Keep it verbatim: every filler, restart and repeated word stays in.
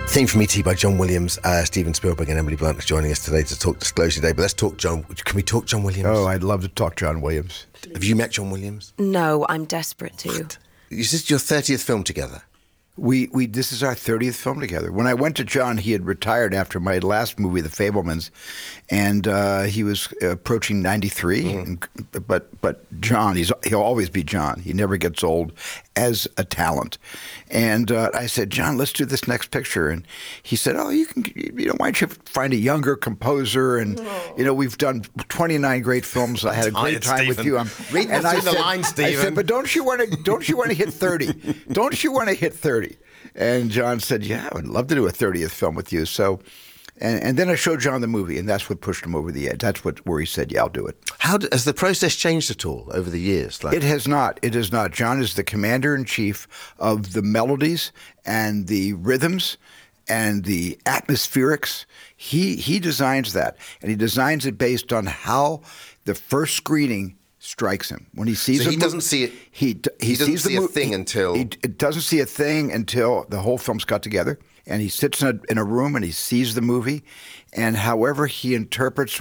Theme from E T by John Williams. Uh, Steven Spielberg and Emily Blunt is joining us today to talk Disclosure Day. But let's talk John. Can we talk John Williams? Oh, I'd love to talk John Williams. Have you met John Williams? No, I'm desperate to. What? Is this your thirtieth film together? We we this is our thirtieth film together. When I went to John, he had retired after my last movie, The Fabelmans, and uh, he was approaching ninety-three. Mm. And, but but John, he's he'll always be John. He never gets old as a talent. And uh, I said, John, let's do this next picture. And he said, oh, you can. You know, why don't you find a younger composer? And oh. you know, we've done twenty-nine great films. I had a great time Stephen. with you. I'm, Read and the I said, line, Stephen. I said, but don't you want to? Don't you want to hit thirty? Don't you want to hit thirty? And John said, yeah, I would love to do a thirtieth film with you. So, and, and then I showed John the movie, and that's what pushed him over the edge. That's what where he said, yeah, I'll do it. How do, has the process changed at all over the years? Like- it has not. It has not. John is the commander-in-chief of the melodies and the rhythms and the atmospherics. He, he designs that, and he designs it based on how the first screening strikes him when he sees. So a he mo- doesn't see it. He he, he doesn't sees see the mo- a thing he, until he, it doesn't see a thing until the whole film's got together, and he sits in a, in a room and he sees the movie, and however he interprets